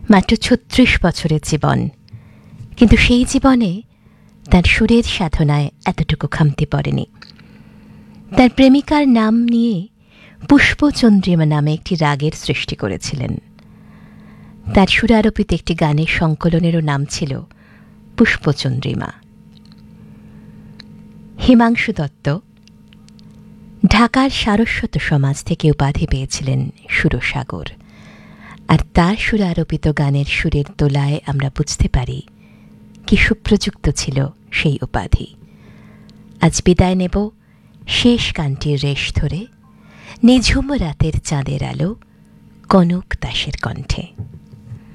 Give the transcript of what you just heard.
মাত্র ৩৬ বছরের জীবন, কিন্তু সেই জীবনে তার সুরের সাধনায় এতটুকু খামতি পড়েনি। তার প্রেমিকার নাম নিয়ে পুষ্পচন্দ্রিমা নামে একটি রাগের সৃষ্টি করেছিলেন। তার সুরারোপিত একটি গানের সংকলনেরও নাম ছিল পুষ্পচন্দ্রিমা। হিমাংশু দত্ত ঢাকার সারস্বত সমাজ থেকে উপাধি পেয়েছিলেন সুরসাগর, আর তার সুরারোপিত গানের সুরের দোলায় আমরা বুঝতে পারি কি সুপ্রযুক্ত ছিল সেই উপাধি। আজ বিদায় নেব শেষ গানটির রেশ ধরে, নিঝুম রাতের চাঁদের আলো কনক দাসের কণ্ঠে।